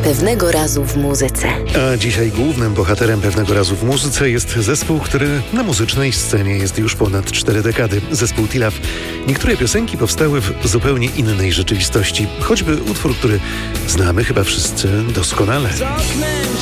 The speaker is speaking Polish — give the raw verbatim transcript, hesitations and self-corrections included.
Pewnego razu w muzyce. A dzisiaj głównym bohaterem Pewnego razu w muzyce jest zespół, który na muzycznej scenie jest już ponad cztery dekady. Zespół Tilaf. Niektóre piosenki powstały w zupełnie innej rzeczywistości. Choćby utwór, który znamy chyba wszyscy doskonale. Z oknem